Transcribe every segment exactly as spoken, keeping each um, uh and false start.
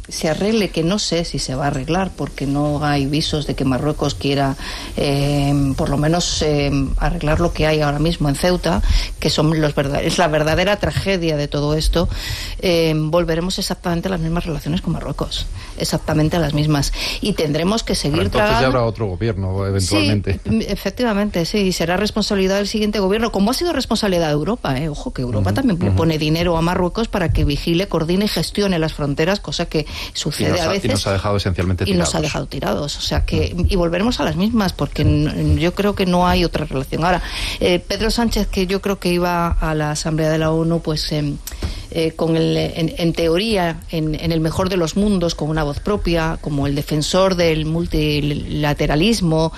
se arregle, que no sé si se va a arreglar, porque no hay visos de que Marruecos quiera eh, por lo menos eh, arreglar lo que hay ahora mismo en Ceuta, que son los verdad, es la verdadera tragedia de todo esto. Eh, volveremos exactamente a las mismas relaciones con Marruecos, exactamente a las mismas, y tendremos que seguir Pero entonces tragando. ya habrá otro gobierno eventualmente. Sí, efectivamente, sí, y será responsabilidad del siguiente gobierno, como ha sido responsabilidad de Europa, eh. Ojo, que Europa uh-huh, también uh-huh. pone dinero a Marruecos para que vigile, coordine y gestione las fronteras, cosa que sucede nos, a veces. Y nos ha dejado esencialmente tirados. Y nos ha dejado tirados, o sea que, uh-huh. y volveremos a las mismas, porque n- yo creo que no hay otra relación. Ahora, eh, Pedro Sánchez, que yo creo que iba a la Asamblea de la ONU, pues eh, eh, con el, en, en teoría, en, en el mejor de los mundos, con una voz propia, como el defensor del multilateralismo,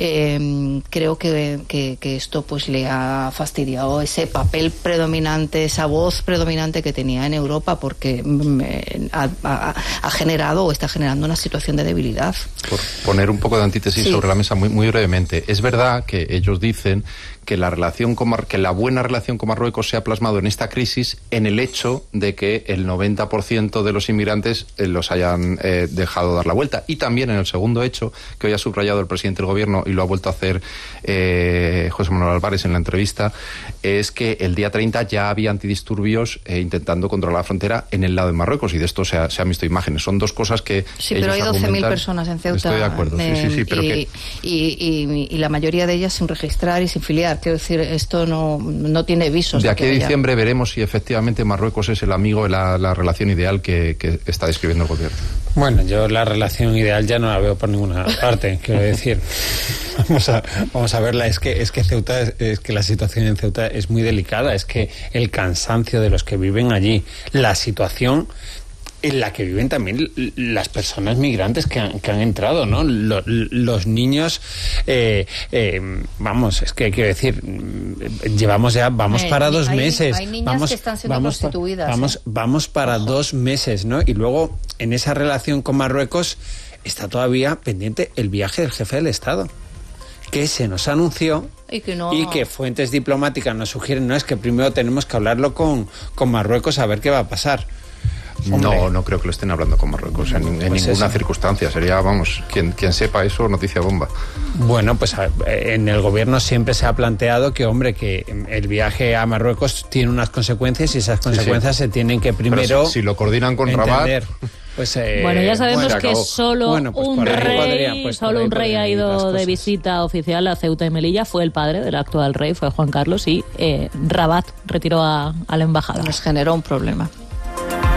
eh, creo que, que, que esto pues le ha fastidiado ese papel predominante, esa voz predominante que tenía en Europa, porque eh, ha, ha, ha generado o está generando una situación de debilidad. Por poner un poco de antítesis sí. sobre la mesa muy, muy brevemente, es verdad que ellos dicen que la relación con Mar- que la buena relación con Marruecos se ha plasmado en esta crisis en el hecho de que el noventa por ciento de los inmigrantes eh, los hayan eh, dejado dar la vuelta, y también en el segundo hecho que hoy ha subrayado el presidente del gobierno y lo ha vuelto a hacer eh, José Manuel Álvarez en la entrevista, es que el día treinta ya había antidisturbios eh, intentando controlar la frontera en el lado de Marruecos, y de esto se, ha, se han visto imágenes. Son dos cosas que sí, pero hay doce mil personas en Ceuta. Estoy de acuerdo, eh, sí, sí, sí, pero y, que... y, y, y la mayoría de ellas sin registrar y sin filiar. Quiero decir, esto no, no tiene visos. De aquí a haya. diciembre veremos si efectivamente Marruecos es el amigo, la, la relación ideal que, que está describiendo el gobierno. Bueno, yo la relación ideal ya no la veo por ninguna parte, quiero decir. Vamos a, vamos a verla. Es que, es que Ceuta, es que la situación en Ceuta es muy delicada. Es que el cansancio de los que viven allí, la situación en la que viven también las personas migrantes que han, que han entrado, ¿no? Los, los niños, eh, eh, vamos, es que quiero decir, llevamos ya, vamos eh, para dos hay, meses. Hay niñas vamos, que están siendo vamos, prostituidas. Vamos, ¿eh? vamos para Ojo. dos meses, ¿no? Y luego, en esa relación con Marruecos, está todavía pendiente el viaje del jefe del Estado, que se nos anunció y que, no... y que fuentes diplomáticas nos sugieren, no, es que primero tenemos que hablarlo con, con Marruecos a ver qué va a pasar. Hombre. No, no creo que lo estén hablando con Marruecos en, en pues ninguna eso. circunstancia. Sería, vamos, quien, quien sepa eso, noticia bomba. Bueno, pues en el gobierno siempre se ha planteado que, hombre, que el viaje a Marruecos tiene unas consecuencias y esas consecuencias sí, sí. se tienen que primero si, si lo coordinan con entender. Rabat... Pues, eh, bueno, ya sabemos bueno, que solo bueno, pues un rey, podría, pues solo un rey ha ido de cosas. visita oficial a Ceuta y Melilla, fue el padre del actual rey, fue Juan Carlos, y eh, Rabat retiró a, a la embajada. Nos generó un problema.